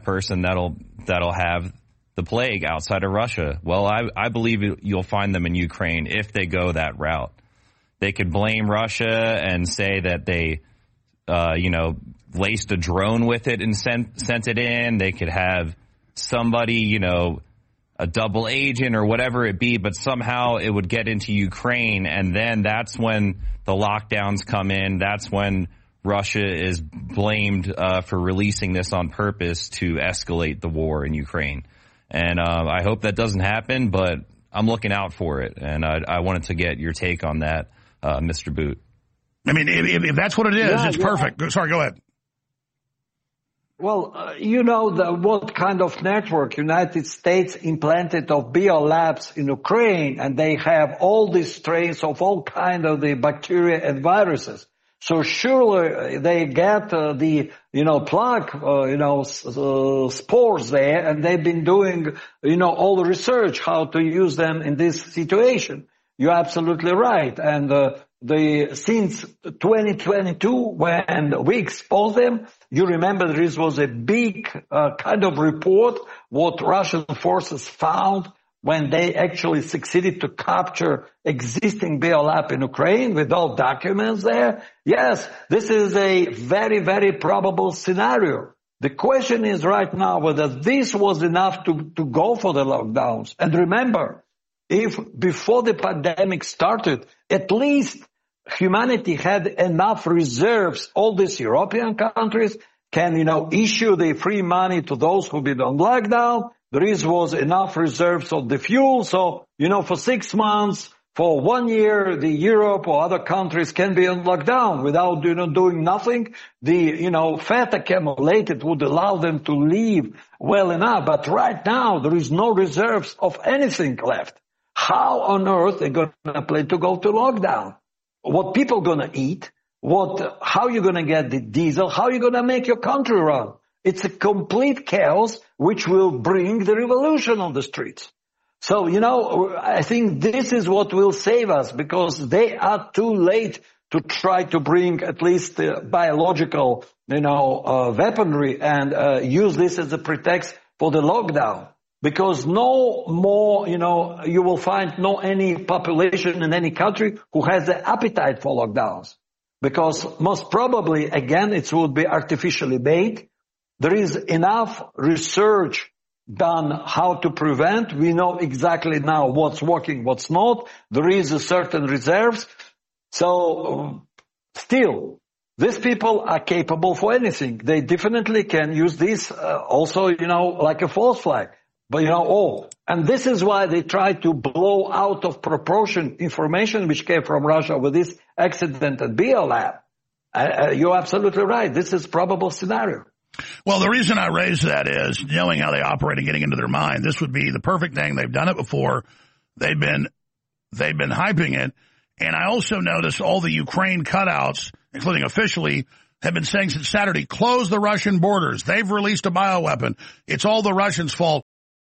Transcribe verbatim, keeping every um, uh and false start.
person that'll that'll have the plague outside of Russia. Well, I, I believe you'll find them in Ukraine if they go that route. They could blame Russia and say that they, uh, you know, laced a drone with it and sent sent it in. They could have somebody, you know, a double agent or whatever it be, but somehow it would get into Ukraine, and then that's when the lockdowns come in. That's when Russia is blamed uh, for releasing this on purpose to escalate the war in Ukraine. And uh, I hope that doesn't happen, but I'm looking out for it, and I, I wanted to get your take on that, uh, Mister Boot. I mean, if, if that's what it is, yeah, it's yeah. perfect. Sorry, go ahead. Well, uh, you know the, what kind of network United States implanted of biolabs in Ukraine, and they have all these strains of all kind of the bacteria and viruses. So surely they get uh, the, you know, plague, uh, you know, s- uh, spores there, and they've been doing, you know, all the research how to use them in this situation. You're absolutely right. And uh, the since twenty twenty-two, when we exposed them, you remember this was a big uh, kind of report what Russian forces found when they actually succeeded to capture existing biolab in Ukraine with all documents there. Yes, this is a very, very probable scenario. The question is right now whether this was enough to, to go for the lockdowns. And remember, if before the pandemic started, at least humanity had enough reserves, all these European countries can, you know, issue the free money to those who've been on lockdown. There is, was enough reserves of the fuel. So, you know, for six months, for one year, the Europe or other countries can be on lockdown without, you know, doing nothing. The, you know, fat accumulated would allow them to leave well enough. But right now, there is no reserves of anything left. How on earth are they going to plan to go to lockdown? What people going to eat? What, how you going to get the diesel? How you going to make your country run? It's a complete chaos which will bring the revolution on the streets. So, you know, I think this is what will save us because they are too late to try to bring at least uh, biological, you know, uh, weaponry and uh, use this as a pretext for the lockdown. Because no more, you know, you will find no any population in any country who has the appetite for lockdowns. Because most probably, again, it would be artificially made. There is enough research done how to prevent. We know exactly now what's working, what's not. There is a certain reserves. So still, these people are capable for anything. They definitely can use this uh, also, you know, like a false flag. But, you know, oh, and this is why they try to blow out of proportion information which came from Russia with this accident at biolab. Uh, you're absolutely right. This is probable scenario. Well, the reason I raise that is knowing how they operate and getting into their mind. This would be the perfect thing. They've done it before. They've been, they've been hyping it. And I also notice all the Ukraine cutouts, including officially, have been saying since Saturday, close the Russian borders. They've released a bioweapon. It's all the Russians' fault.